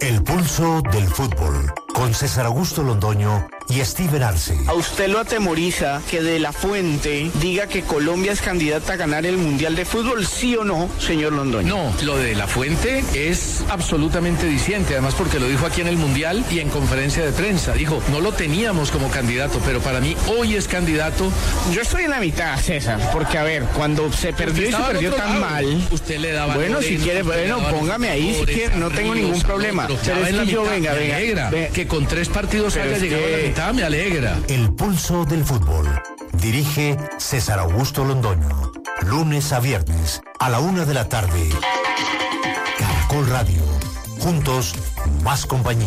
El pulso del fútbol, con César Augusto Londoño y Steven Arce. ¿A usted lo atemoriza que De La Fuente diga que Colombia es candidata a ganar el Mundial de Fútbol, sí o no, señor Londoño? No, lo de La Fuente es absolutamente diciente, además porque lo dijo aquí en el Mundial y en conferencia de prensa. Dijo, no lo teníamos como candidato, pero para mí hoy es candidato. Yo estoy en la mitad, César, porque a ver, cuando se perdió y se perdió tan mal, usted le daba... Bueno, si quiere, bueno, póngame ahí si quiere, no tengo ningún problema. Pero es que yo, venga. Que con 3 partidos haya llegado a la mitad, me alegra. El pulso del fútbol. Dirige César Augusto Londoño. Lunes a viernes, a la 1 de la tarde. Caracol Radio. Juntos, más compañía.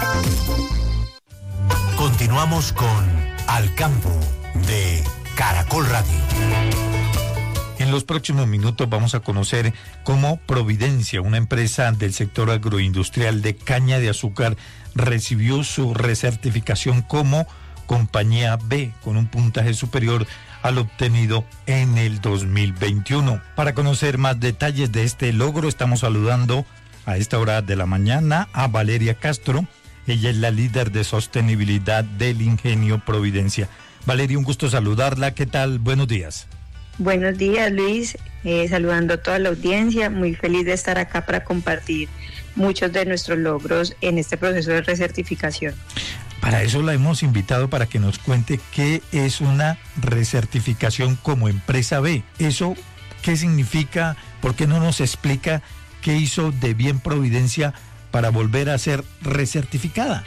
Continuamos con Al Campo de Caracol Radio. En los próximos minutos vamos a conocer cómo Providencia, una empresa del sector agroindustrial de caña de azúcar, recibió su recertificación como compañía B, con un puntaje superior al obtenido en el 2021. Para conocer más detalles de este logro, estamos saludando a esta hora de la mañana a Valeria Castro. Ella es la líder de sostenibilidad del Ingenio Providencia. Valeria, un gusto saludarla. ¿Qué tal? Buenos días. Buenos días, Luis, saludando a toda la audiencia, muy feliz de estar acá para compartir muchos de nuestros logros en este proceso de recertificación. Para eso la hemos invitado para que nos cuente qué es una recertificación como empresa B. ¿Eso qué significa? ¿Por qué no nos explica qué hizo de bien Providencia para volver a ser recertificada?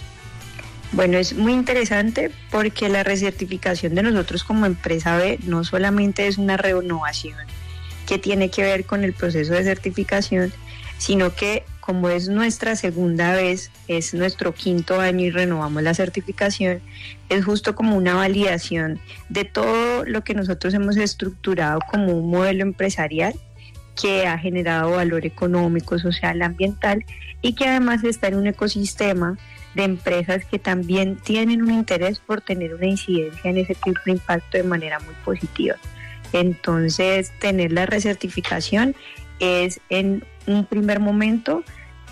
Bueno, es muy interesante porque la recertificación de nosotros como empresa B no solamente es una renovación que tiene que ver con el proceso de certificación, sino que como es nuestra segunda vez, es nuestro 5º año y renovamos la certificación, es justo como una validación de todo lo que nosotros hemos estructurado como un modelo empresarial que ha generado valor económico, social, ambiental y que además está en un ecosistema de empresas que también tienen un interés por tener una incidencia en ese tipo de impacto de manera muy positiva. Entonces, tener la recertificación es en un primer momento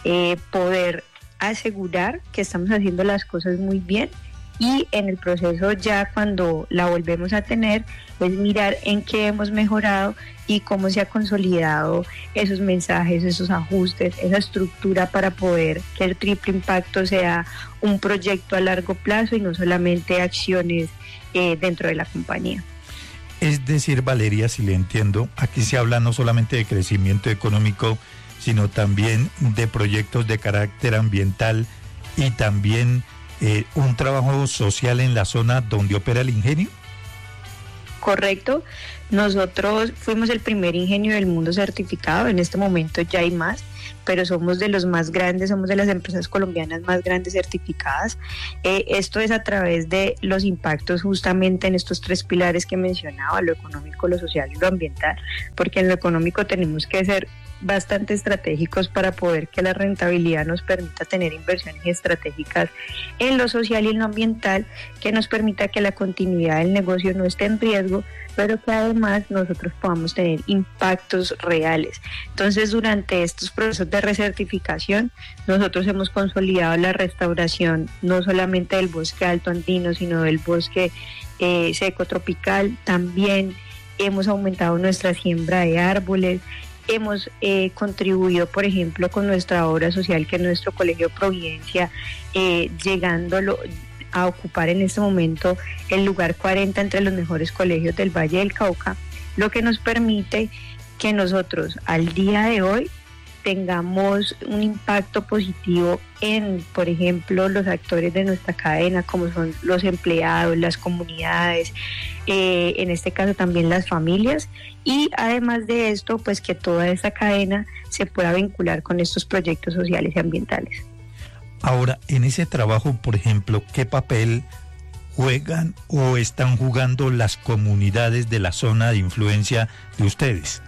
poder asegurar que estamos haciendo las cosas muy bien y en el proceso ya cuando la volvemos a tener es mirar en qué hemos mejorado y cómo se ha consolidado esos mensajes, esos ajustes, esa estructura para poder que el triple impacto sea un proyecto a largo plazo y no solamente acciones dentro de la compañía. Es decir, Valeria, si le entiendo, aquí se habla no solamente de crecimiento económico, sino también de proyectos de carácter ambiental y también un trabajo social en la zona donde opera el ingenio. Correcto, nosotros fuimos el primer ingenio del mundo certificado, en este momento ya hay más, pero somos de los más grandes, somos de las empresas colombianas más grandes certificadas. Esto es a través de los impactos justamente en estos 3 pilares que mencionaba, lo económico, lo social y lo ambiental, porque en lo económico tenemos que ser bastante estratégicos para poder que la rentabilidad nos permita tener inversiones estratégicas en lo social y en lo ambiental que nos permita que la continuidad del negocio no esté en riesgo, pero que además nosotros podamos tener impactos reales. Entonces, durante estos procesos de recertificación, nosotros hemos consolidado la restauración no solamente del bosque alto andino, sino del bosque seco tropical. También hemos aumentado nuestra siembra de árboles. Hemos contribuido, por ejemplo, con nuestra obra social, que es nuestro Colegio Providencia, llegándolo a ocupar en este momento el lugar 40 entre los mejores colegios del Valle del Cauca, lo que nos permite que nosotros al día de hoy tengamos un impacto positivo en, por ejemplo, los actores de nuestra cadena, como son los empleados, las comunidades, en este caso también las familias, y además de esto, pues que toda esta cadena se pueda vincular con estos proyectos sociales y ambientales. Ahora, en ese trabajo, por ejemplo, ¿qué papel juegan o están jugando las comunidades de la zona de influencia de ustedes?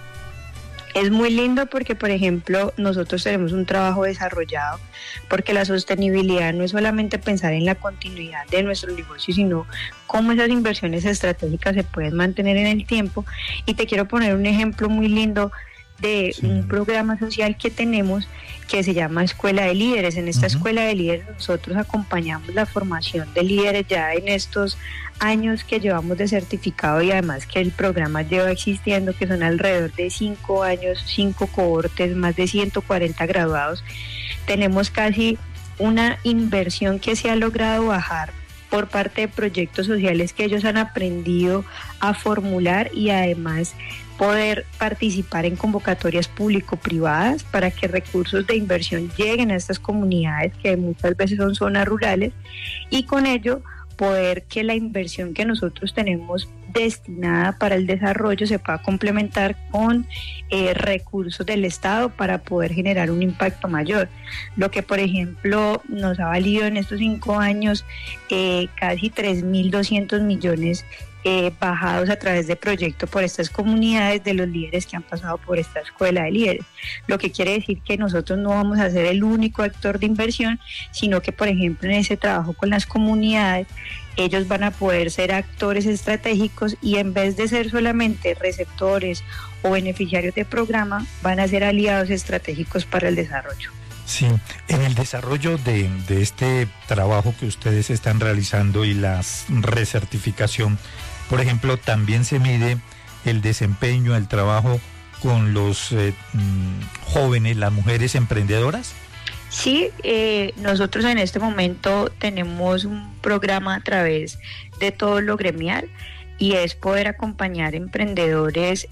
Es muy lindo porque, por ejemplo, nosotros tenemos un trabajo desarrollado, porque la sostenibilidad no es solamente pensar en la continuidad de nuestro negocio, sino cómo esas inversiones estratégicas se pueden mantener en el tiempo. Y te quiero poner un ejemplo muy lindo de un programa social que tenemos que se llama Escuela de Líderes. En esta Escuela de Líderes nosotros acompañamos la formación de líderes ya en estos años que llevamos de certificado, y además que el programa lleva existiendo, que son alrededor de 5 años, 5 cohortes, más de 140 graduados. Tenemos casi una inversión que se ha logrado bajar por parte de proyectos sociales que ellos han aprendido a formular, y además poder participar en convocatorias público-privadas para que recursos de inversión lleguen a estas comunidades que muchas veces son zonas rurales, y con ello poder que la inversión que nosotros tenemos destinada para el desarrollo se pueda complementar con recursos del Estado para poder generar un impacto mayor. Lo que, por ejemplo, nos ha valido en estos 5 años casi 3.200 millones bajados a través de proyectos por estas comunidades de los líderes que han pasado por esta Escuela de Líderes. Lo que quiere decir que nosotros no vamos a ser el único actor de inversión, sino que, por ejemplo, en ese trabajo con las comunidades, ellos van a poder ser actores estratégicos, y en vez de ser solamente receptores o beneficiarios de programa, van a ser aliados estratégicos para el desarrollo. Sí, en el desarrollo de este trabajo que ustedes están realizando y la recertificación, por ejemplo, también se mide el desempeño, el trabajo con los jóvenes, las mujeres emprendedoras. Sí, nosotros en este momento tenemos un programa a través de todo lo gremial, y es poder acompañar emprendedores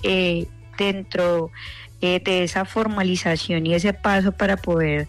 dentro de esa formalización y ese paso para poder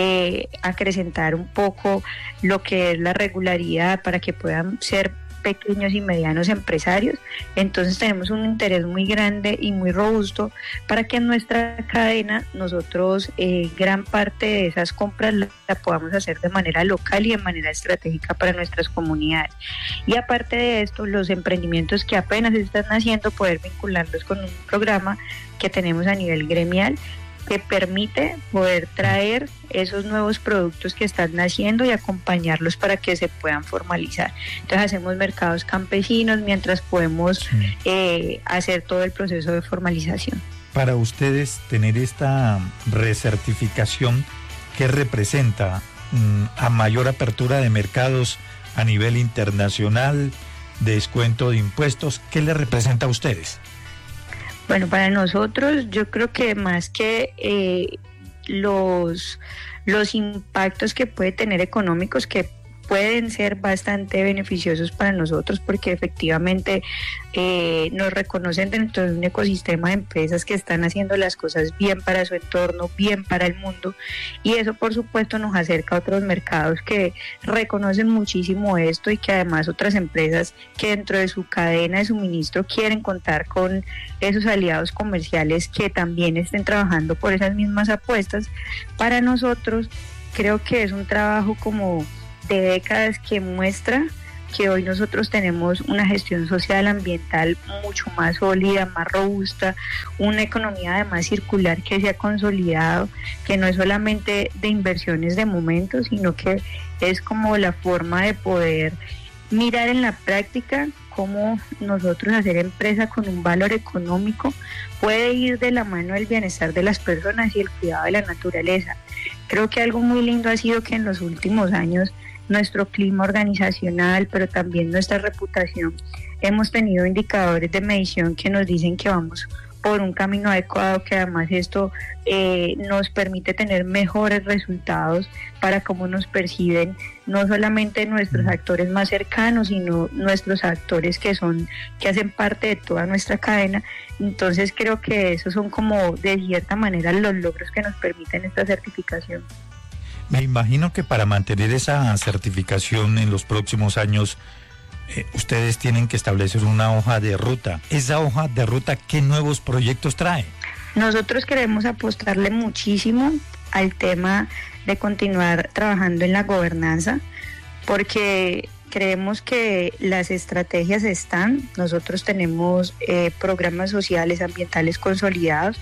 acrecentar un poco lo que es la regularidad para que puedan ser pequeños y medianos empresarios. Entonces tenemos un interés muy grande y muy robusto para que en nuestra cadena nosotros gran parte de esas compras la podamos hacer de manera local y de manera estratégica para nuestras comunidades. Y aparte de esto, los emprendimientos que apenas están naciendo, poder vincularlos con un programa que tenemos a nivel gremial que permite poder traer esos nuevos productos que están naciendo y acompañarlos para que se puedan formalizar. Entonces hacemos mercados campesinos mientras podemos hacer todo el proceso de formalización. Para ustedes, tener esta recertificación, ¿qué representa? ¿A mayor apertura de mercados a nivel internacional, descuento de impuestos? ¿Qué le representa a ustedes? Bueno, para nosotros yo creo que más que los impactos que puede tener económicos, que pueden ser bastante beneficiosos para nosotros, porque efectivamente nos reconocen dentro de un ecosistema de empresas que están haciendo las cosas bien para su entorno, bien para el mundo, y eso por supuesto nos acerca a otros mercados que reconocen muchísimo esto, y que además otras empresas que dentro de su cadena de suministro quieren contar con esos aliados comerciales que también estén trabajando por esas mismas apuestas. Para nosotros creo que es un trabajo como de décadas que muestra que hoy nosotros tenemos una gestión social ambiental mucho más sólida, más robusta, una economía además circular que se ha consolidado, que no es solamente de inversiones de momento, sino que es como la forma de poder mirar en la práctica cómo nosotros hacer empresa con un valor económico puede ir de la mano del bienestar de las personas y el cuidado de la naturaleza. Creo que algo muy lindo ha sido que en los últimos años nuestro clima organizacional, pero también nuestra reputación, hemos tenido indicadores de medición que nos dicen que vamos por un camino adecuado, que además esto nos permite tener mejores resultados para cómo nos perciben no solamente nuestros actores más cercanos, sino nuestros actores que hacen parte de toda nuestra cadena. Entonces creo que esos son como de cierta manera los logros que nos permiten esta certificación. Me imagino que para mantener esa certificación en los próximos años, ustedes tienen que establecer una hoja de ruta. Esa hoja de ruta, ¿qué nuevos proyectos trae? Nosotros queremos apostarle muchísimo al tema de continuar trabajando en la gobernanza, porque creemos que las estrategias están. Nosotros tenemos programas sociales, ambientales consolidados,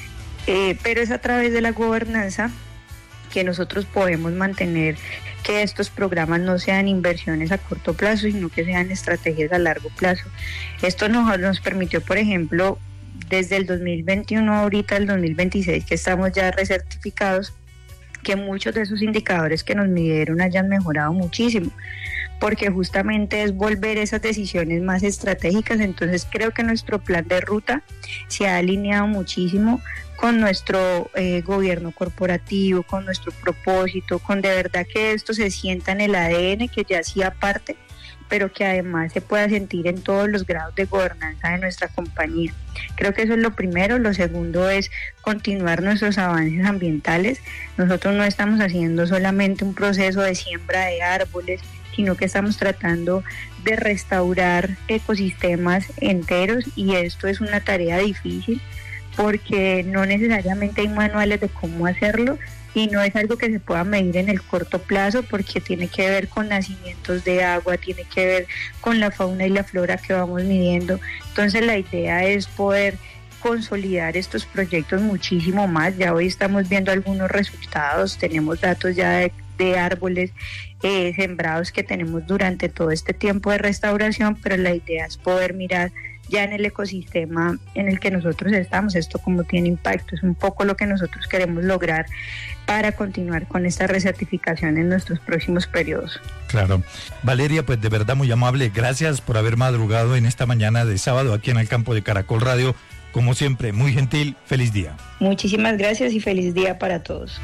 pero es a través de la gobernanza que nosotros podemos mantener que estos programas no sean inversiones a corto plazo, sino que sean estrategias a largo plazo. Esto nos permitió, por ejemplo, desde el 2021 ahorita al 2026 que estamos ya recertificados, que muchos de esos indicadores que nos midieron hayan mejorado muchísimo, porque justamente es volver esas decisiones más estratégicas. Entonces creo que nuestro plan de ruta se ha alineado muchísimo con nuestro gobierno corporativo, con nuestro propósito, con de verdad que esto se sienta en el ADN, que ya hacía parte, pero que además se pueda sentir en todos los grados de gobernanza de nuestra compañía. Creo que eso es lo primero. Lo segundo es continuar nuestros avances ambientales. Nosotros no estamos haciendo solamente un proceso de siembra de árboles, sino que estamos tratando de restaurar ecosistemas enteros, y esto es una tarea difícil porque no necesariamente hay manuales de cómo hacerlo, y no es algo que se pueda medir en el corto plazo, porque tiene que ver con nacimientos de agua, tiene que ver con la fauna y la flora que vamos midiendo. Entonces la idea es poder consolidar estos proyectos muchísimo más. Ya hoy estamos viendo algunos resultados, tenemos datos ya de árboles sembrados que tenemos durante todo este tiempo de restauración, pero la idea es poder mirar ya en el ecosistema en el que nosotros estamos, esto como tiene impacto. Es un poco lo que nosotros queremos lograr para continuar con esta recertificación en nuestros próximos periodos. Claro. Valeria, pues de verdad muy amable, gracias por haber madrugado en esta mañana de sábado aquí en el campo de Caracol Radio. Como siempre, muy gentil, feliz día. Muchísimas gracias y feliz día para todos.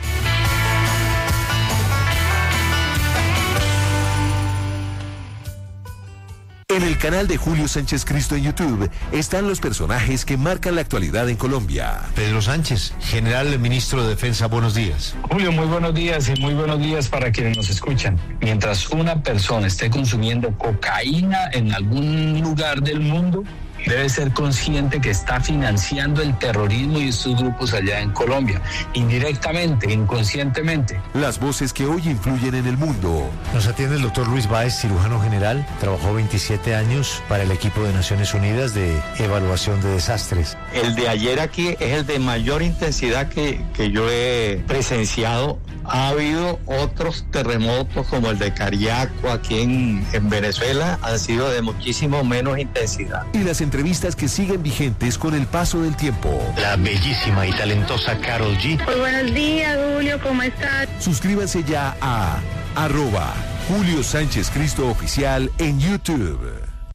En el canal de Julio Sánchez Cristo en YouTube están los personajes que marcan la actualidad en Colombia. Pedro Sánchez, general ministro de Defensa, buenos días. Julio, muy buenos días y muy buenos días para quienes nos escuchan. Mientras una persona esté consumiendo cocaína en algún lugar del mundo, debe ser consciente que está financiando el terrorismo y estos grupos allá en Colombia, indirectamente, inconscientemente. Las voces que hoy influyen en el mundo. Nos atiende el doctor Luis Báez, cirujano general. Trabajó 27 años para el equipo de Naciones Unidas de evaluación de desastres. El de ayer aquí es el de mayor intensidad que yo he presenciado. Ha habido otros terremotos como el de Cariaco aquí en Venezuela, han sido de muchísimo menos intensidad. Y las entrevistas que siguen vigentes con el paso del tiempo. La bellísima y talentosa Karol G. Muy buenos días, Julio, ¿cómo estás? Suscríbanse ya a @Julio Sánchez Cristo Oficial en YouTube.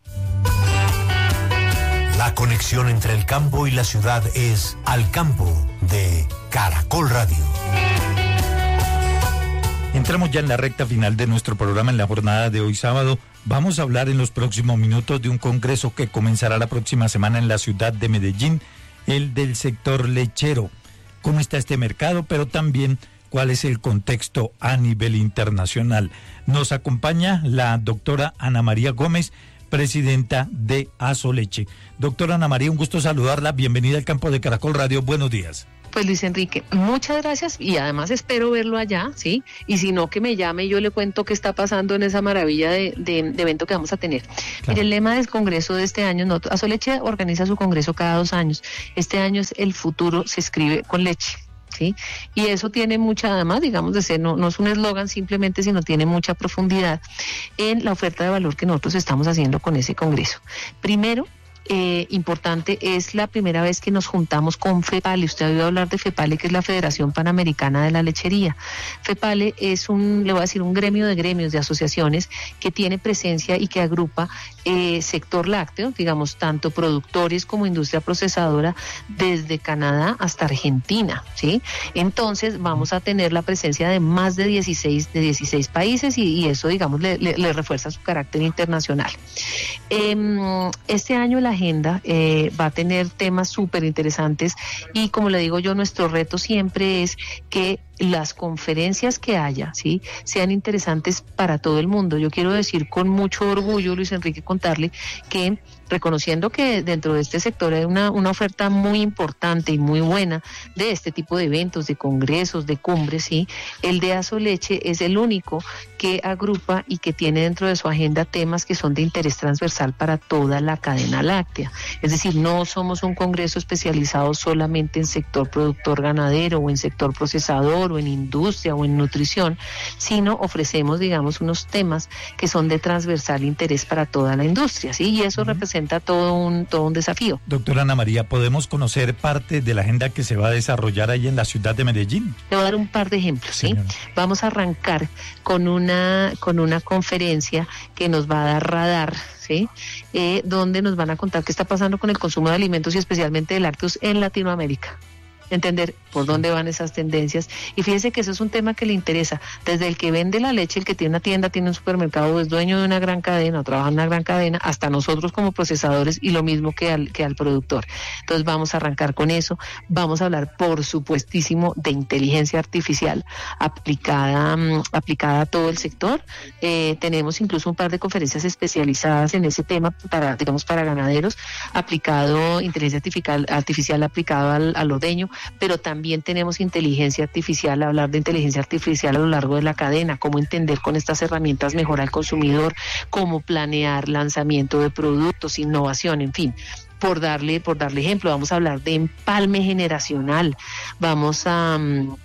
La conexión entre el campo y la ciudad es Al Campo de Caracol Radio. Entramos ya en la recta final de nuestro programa en la jornada de hoy sábado. Vamos a hablar en los próximos minutos de un congreso que comenzará la próxima semana en la ciudad de Medellín, el del sector lechero. ¿Cómo está este mercado? Pero también cuál es el contexto a nivel internacional. Nos acompaña la doctora Ana María Gómez, presidenta de Asoleche. Doctora Ana María, un gusto saludarla. Bienvenida al campo de Caracol Radio. Buenos días. Pues Luis Enrique, muchas gracias y además espero verlo allá, ¿sí? Y si no, que me llame y yo le cuento qué está pasando en esa maravilla de evento que vamos a tener. Claro. Mire, el lema del congreso de este año, Asoleche organiza su congreso cada 2 años. Este año es El futuro se escribe con leche. ¿Sí? Y eso tiene mucha, además, digamos, de ser, no es un eslogan simplemente, sino tiene mucha profundidad en la oferta de valor que nosotros estamos haciendo con ese congreso. Primero, importante, es la primera vez que nos juntamos con FEPALE. Usted ha oído hablar de FEPALE, que es la Federación Panamericana de la Lechería. FEPALE es un gremio de gremios, de asociaciones que tiene presencia y que agrupa sector lácteo, digamos, tanto productores como industria procesadora, desde Canadá hasta Argentina, ¿sí? Entonces vamos a tener la presencia de más de 16 países y eso, digamos, le refuerza su carácter internacional. Este año la agenda va a tener temas súper interesantes y, como le digo yo, nuestro reto siempre es que las conferencias que haya, ¿sí?, sean interesantes para todo el mundo. Yo quiero decir con mucho orgullo, Luis Enrique, contarle que, reconociendo que dentro de este sector hay una oferta muy importante y muy buena de este tipo de eventos, de congresos, de cumbres, ¿sí?, el de Asoleche es el único que agrupa y que tiene dentro de su agenda temas que son de interés transversal para toda la cadena láctea. Es decir, no somos un congreso especializado solamente en sector productor ganadero o en sector procesador sector o en industria o en nutrición, sino ofrecemos, digamos, unos temas que son de transversal interés para toda la industria, ¿sí? Y eso representa todo un desafío. Doctora Ana María, ¿podemos conocer parte de la agenda que se va a desarrollar ahí en la ciudad de Medellín? Te voy a dar un par de ejemplos, ¿sí? Vamos a arrancar con una conferencia que nos va a dar Radar, ¿sí? Donde nos van a contar qué está pasando con el consumo de alimentos y especialmente de lácteos en Latinoamérica. Entender por dónde van esas tendencias. Y fíjese que eso es un tema que le interesa. Desde el que vende la leche, el que tiene una tienda, tiene un supermercado, es dueño de una gran cadena o trabaja en una gran cadena, hasta nosotros como procesadores y lo mismo que al productor. Entonces vamos a arrancar con eso. Vamos a hablar, por supuestísimo, de inteligencia artificial aplicada a todo el sector. Tenemos incluso un par de conferencias especializadas en ese tema para ganaderos, inteligencia artificial aplicado al ordeño, pero también tenemos inteligencia artificial, hablar de inteligencia artificial a lo largo de la cadena, cómo entender con estas herramientas mejor al consumidor, cómo planear lanzamiento de productos, innovación, en fin. Por darle ejemplo, vamos a hablar de empalme generacional, vamos a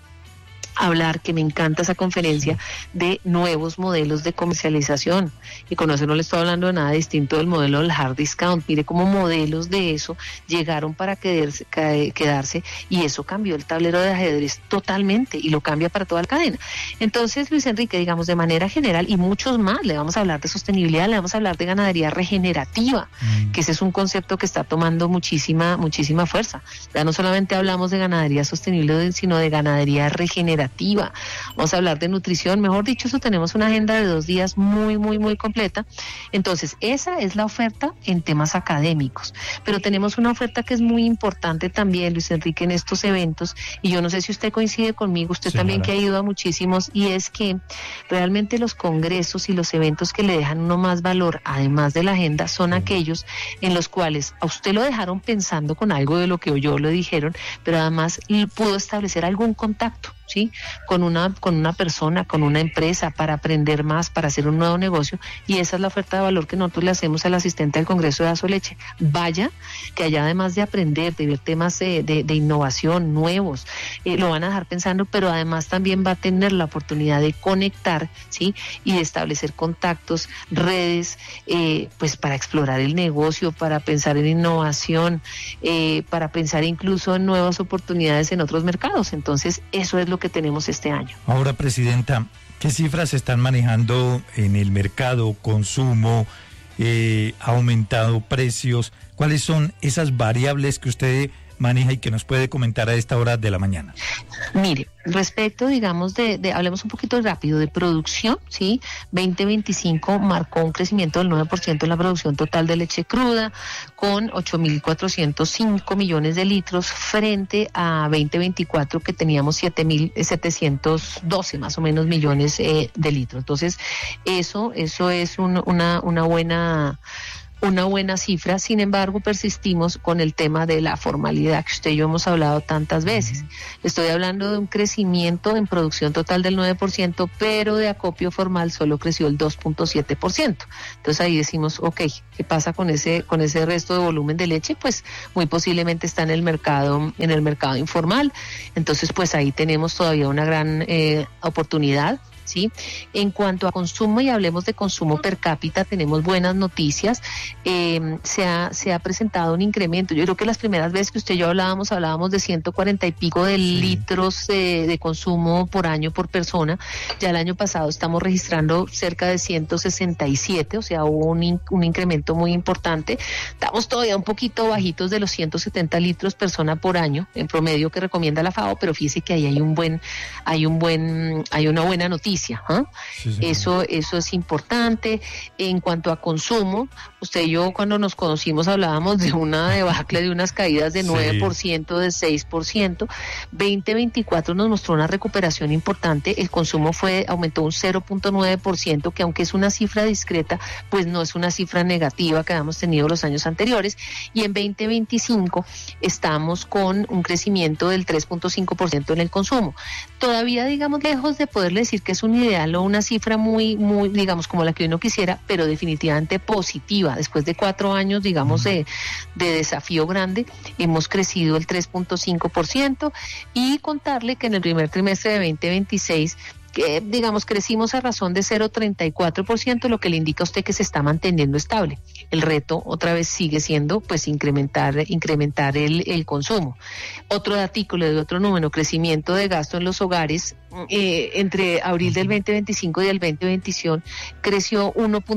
hablar, que me encanta esa conferencia, de nuevos modelos de comercialización. Y con eso no le estoy hablando de nada distinto del modelo del hard discount. Mire cómo modelos de eso llegaron para quedarse y eso cambió el tablero de ajedrez totalmente y lo cambia para toda la cadena. Entonces, Luis Enrique, digamos de manera general, y muchos más, le vamos a hablar de sostenibilidad, le vamos a hablar de ganadería regenerativa, que ese es un concepto que está tomando muchísima fuerza. Ya no solamente hablamos de ganadería sostenible, sino de ganadería regenerativa. Vamos a hablar de nutrición, mejor dicho, eso tenemos una agenda de 2 días muy completa. Entonces, esa es la oferta en temas académicos, pero tenemos una oferta que es muy importante también, Luis Enrique, en estos eventos, y yo no sé si usted coincide conmigo, usted también que ha ido a muchísimos, y es que realmente los congresos y los eventos que le dejan uno más valor, además de la agenda, son aquellos en los cuales a usted lo dejaron pensando con algo de lo que yo le dijeron, pero además pudo establecer algún contacto, ¿sí? Con una persona, con una empresa, para aprender más, para hacer un nuevo negocio, y esa es la oferta de valor que nosotros le hacemos al asistente del Congreso de Asoleche. Vaya, que allá además de aprender, de ver temas de innovación nuevos, lo van a dejar pensando, pero además también va a tener la oportunidad de conectar, ¿sí? Y de establecer contactos, redes, pues para explorar el negocio, para pensar en innovación, para pensar incluso en nuevas oportunidades en otros mercados. Entonces, eso es lo que tenemos este año. Ahora, Presidenta, ¿qué cifras se están manejando en el mercado? Consumo, ha aumentado precios. ¿Cuáles son esas variables que usted maneja y que nos puede comentar a esta hora de la mañana? Mire, respecto, digamos, hablemos un poquito rápido de producción, ¿sí? 2025 marcó un crecimiento del 9% en la producción total de leche cruda, con 8.405 millones de litros, frente a 2024 que teníamos 7.712 más o menos millones de litros. Entonces, eso es una buena cifra. Sin embargo, persistimos con el tema de la formalidad que usted y yo hemos hablado tantas veces. Estoy hablando de un crecimiento en producción total del 9%, pero de acopio formal solo creció el 2.7%. Entonces ahí decimos, ok, ¿qué pasa con ese resto de volumen de leche? Pues muy posiblemente está en el mercado informal. Entonces, pues ahí tenemos todavía una gran oportunidad, ¿sí? En cuanto a consumo, y hablemos de consumo per cápita, tenemos buenas noticias. Se ha presentado un incremento. Yo creo que las primeras veces que usted y yo hablábamos de 140 y pico de litros de consumo por año por persona. Ya el año pasado estamos registrando cerca de 167, o sea, hubo un incremento muy importante. Estamos todavía un poquito bajitos de los 170 litros persona por año en promedio que recomienda la FAO, pero fíjese que ahí hay una buena noticia. Eso es importante. En cuanto a consumo, usted y yo cuando nos conocimos hablábamos de una debacle, de unas caídas de 9%, de 6%. 2024 nos mostró una recuperación importante. El consumo aumentó un 0.9%, que aunque es una cifra discreta, pues no es una cifra negativa que habíamos tenido los años anteriores. Y en 2025 estamos con un crecimiento del 3.5% en el consumo. Todavía, digamos, lejos de poderle decir que es un ideal o una cifra muy, digamos, como la que uno quisiera, pero definitivamente positiva. Después de 4 años, digamos, de desafío grande, hemos crecido el 3.5%, y contarle que en el primer trimestre de 2026, que digamos crecimos a razón de 0.34%, lo que le indica a usted que se está manteniendo estable. El reto otra vez sigue siendo pues incrementar el consumo. Otro datículo de otro número, crecimiento de gasto en los hogares entre abril del 2025 y el 2021 creció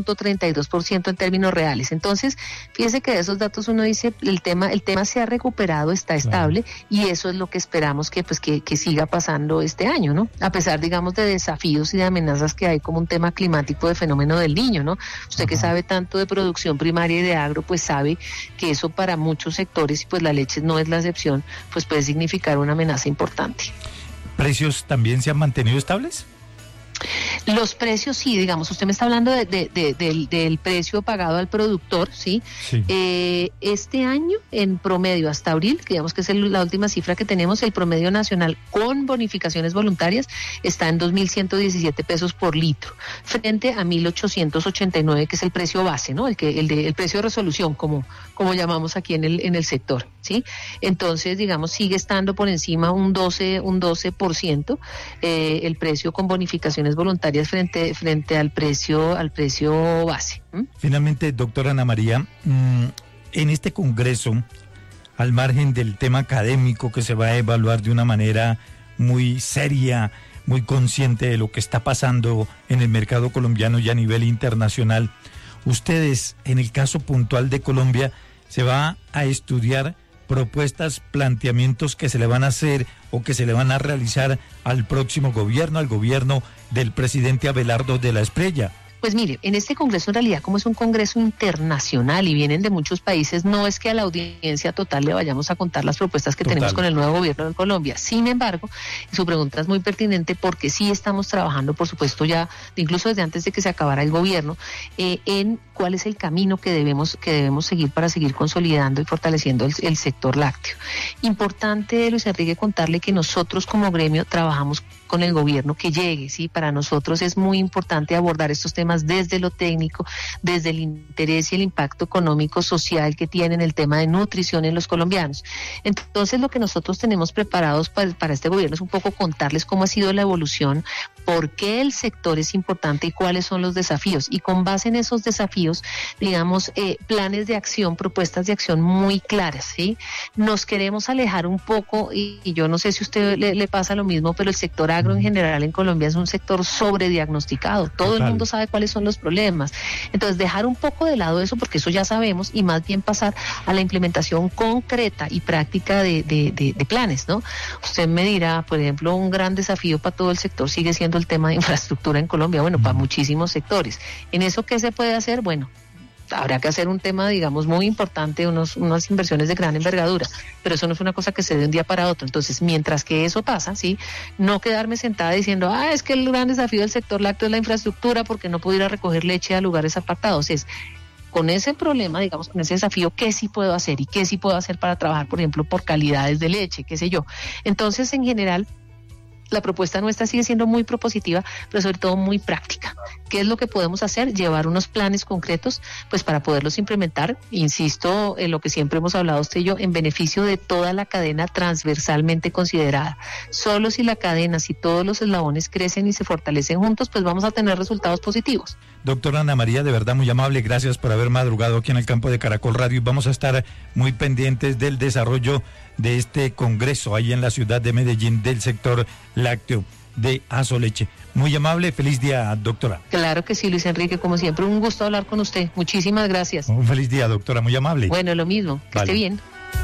1.32% en términos reales. Entonces, fíjese que de esos datos uno dice el tema se ha recuperado, está estable, y eso es lo que esperamos que siga pasando este año, ¿no? A pesar, digamos, de desafíos y de amenazas que hay como un tema climático de fenómeno del Niño, ¿no? Usted que sabe tanto de producción primaria y de agro, pues sabe que eso para muchos sectores, y pues la leche no es la excepción, pues puede significar una amenaza importante. ¿Precios también se han mantenido estables? Los precios sí, digamos, usted me está hablando del precio pagado al productor, ¿sí? Sí. Este año, en promedio, hasta abril, que digamos que es la última cifra que tenemos, el promedio nacional con bonificaciones voluntarias está en 2.117 pesos por litro, frente a 1.889, que es el precio base, ¿no? El precio de resolución, como llamamos aquí en el sector, ¿sí? Entonces, digamos, sigue estando por encima un 12%, el precio con bonificaciones voluntarias frente al precio base. Finalmente, doctora Ana María, en este congreso, al margen del tema académico que se va a evaluar de una manera muy seria, muy consciente de lo que está pasando en el mercado colombiano y a nivel internacional, ustedes, en el caso puntual de Colombia, se va a estudiar propuestas, planteamientos que se le van a hacer o que se le van a realizar al próximo gobierno, al gobierno del presidente Abelardo de la Espriella. Pues mire, en este congreso en realidad, como es un congreso internacional y vienen de muchos países, no es que a la audiencia total le vayamos a contar las propuestas que tenemos con el nuevo gobierno de Colombia. Sin embargo, su pregunta es muy pertinente porque sí estamos trabajando, por supuesto, ya incluso desde antes de que se acabara el gobierno, en cuál es el camino que debemos seguir para seguir consolidando y fortaleciendo el sector lácteo. Importante, Luis Enrique, contarle que nosotros como gremio trabajamos con el gobierno que llegue, ¿sí? Para nosotros es muy importante abordar estos temas desde lo técnico, desde el interés y el impacto económico social que tienen el tema de nutrición en los colombianos. Entonces, lo que nosotros tenemos preparados para este gobierno es un poco contarles cómo ha sido la evolución, por qué el sector es importante y cuáles son los desafíos. Y con base en esos desafíos, digamos, planes de acción, propuestas de acción muy claras, ¿sí? Nos queremos alejar un poco, y yo no sé si a usted le pasa lo mismo, pero el sector agro en general en Colombia es un sector sobrediagnosticado. Todo el mundo sabe cuáles son los problemas. Entonces, dejar un poco de lado eso, porque eso ya sabemos, y más bien pasar a la implementación concreta y práctica de planes, ¿no? Usted me dirá, por ejemplo, un gran desafío para todo el sector sigue siendo el tema de infraestructura en Colombia, bueno, para muchísimos sectores. ¿En eso qué se puede hacer? Bueno, habrá que hacer un tema, digamos, muy importante, unas inversiones de gran envergadura, pero eso no es una cosa que se dé de un día para otro. Entonces, mientras que eso pasa, ¿sí? No quedarme sentada diciendo, es que el gran desafío del sector lácteo es la infraestructura porque no puedo ir a recoger leche a lugares apartados. Es con ese problema, digamos, con ese desafío, ¿qué sí puedo hacer? ¿Y qué sí puedo hacer para trabajar, por ejemplo, por calidades de leche, qué sé yo? Entonces, en general, la propuesta nuestra sigue siendo muy propositiva, pero sobre todo muy práctica. ¿Qué es lo que podemos hacer? Llevar unos planes concretos, pues para poderlos implementar, insisto, en lo que siempre hemos hablado usted y yo, en beneficio de toda la cadena transversalmente considerada. Solo si la cadena, si todos los eslabones crecen y se fortalecen juntos, pues vamos a tener resultados positivos. Doctora Ana María, de verdad muy amable, gracias por haber madrugado aquí en el campo de Caracol Radio, y vamos a estar muy pendientes del desarrollo de este congreso ahí en la ciudad de Medellín del sector lácteo de Asoleche. Muy amable, feliz día, doctora. Claro que sí, Luis Enrique, como siempre, un gusto hablar con usted. Muchísimas gracias. Un feliz día, doctora, muy amable. Bueno, lo mismo, que esté bien.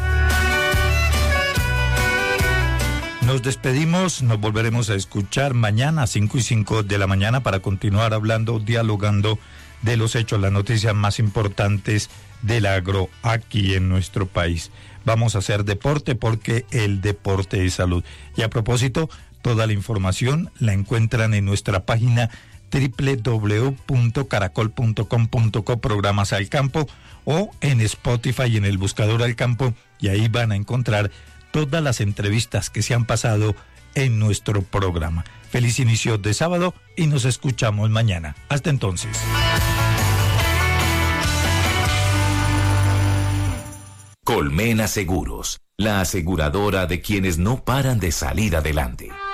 Nos despedimos, nos volveremos a escuchar mañana a 5:05 de la mañana para continuar hablando, dialogando de los hechos, las noticias más importantes del agro aquí en nuestro país. Vamos a hacer deporte porque el deporte es salud. Y a propósito, toda la información la encuentran en nuestra página www.caracol.com.co, programas al campo, o en Spotify en el buscador al campo, y ahí van a encontrar todas las entrevistas que se han pasado en nuestro programa. Feliz inicio de sábado y nos escuchamos mañana. Hasta entonces. Colmena Seguros, la aseguradora de quienes no paran de salir adelante.